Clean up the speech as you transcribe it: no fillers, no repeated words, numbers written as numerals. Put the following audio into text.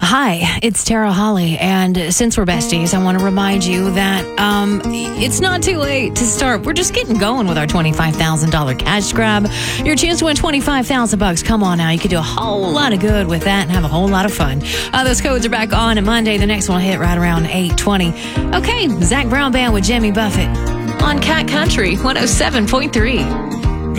Hi, it's Tara Holly, and since we're besties, I want to remind you that it's not too late to start. We're just getting going with our $25,000 cash grab. Your chance to win $25,000. Come on now, you could do a whole lot of good with that and have a whole lot of fun. Those codes are back on Monday. The next one will hit right around 8:20. Okay, Zach Brown Band with Jimmy Buffett on Cat Country 107.3.